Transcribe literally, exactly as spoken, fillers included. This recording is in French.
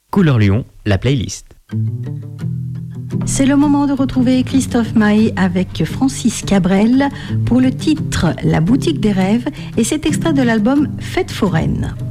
Couleur Lyon, la playlist. C'est le moment de retrouver Christophe Maé avec Francis Cabrel pour le titre La boutique des rêves et cet extrait de l'album Fête foraine.